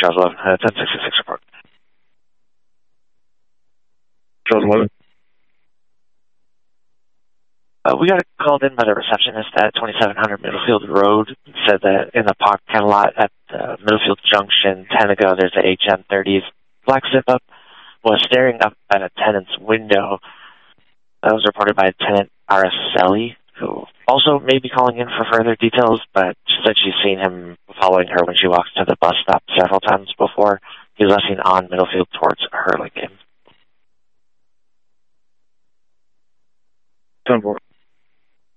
Charles 11, 1066 report. Charles 11. We got called in by the receptionist at 2700 Middlefield Road. Said that in the parking lot at Middlefield Junction 10 ago, there's a HM30's black zip-up was staring up at a tenant's window. That was reported by tenant Araceli, who also may be calling in for further details, but she said she's seen him following her when she walks to the bus stop several times before. He was last seen on Middlefield towards Hurlingame. 10-4.